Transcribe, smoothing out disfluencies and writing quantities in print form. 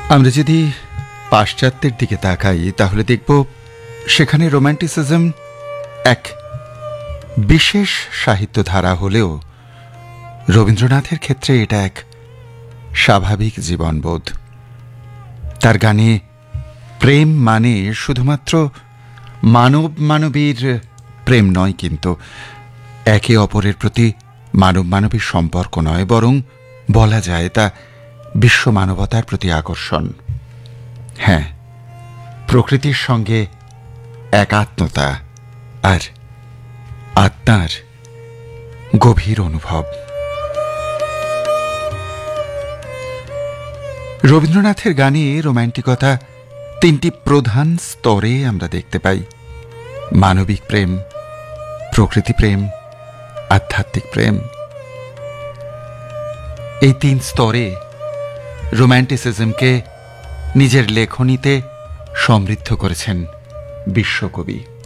আমরা যদি পাশ্চাত্যের দিকে তাকাই তাহলে দেখব সেখানে রোম্যান্টিসিজম এক বিশেষ সাহিত্য ধারা হলেও রবীন্দ্রনাথের ক্ষেত্রে এটা এক স্বাভাবিক জীবনবোধ। তার গানে প্রেম মানে শুধুমাত্র মানব মানবীর প্রেম নয়, কিন্তু একে অপরের প্রতি মানব মানবীর সম্পর্ক নয়, বরং বলা যায় তা বিশ্ব মানবতার প্রতি আকর্ষণ। হ্যাঁ, প্রকৃতির সঙ্গে একাত্মতা আর আত্মার গভীর অনুভব। রবীন্দ্রনাথের গানে রোম্যান্টিকতা তিনটি প্রধান স্তরে আমরা দেখতে পাই: মানবিক প্রেম, প্রকৃতি প্রেম, আধ্যাত্মিক প্রেম। এই তিন স্তরে রোম্যান্টিসিজমকে নিজের লেখনীতে সমৃদ্ধ করেছেন বিশ্বকবি।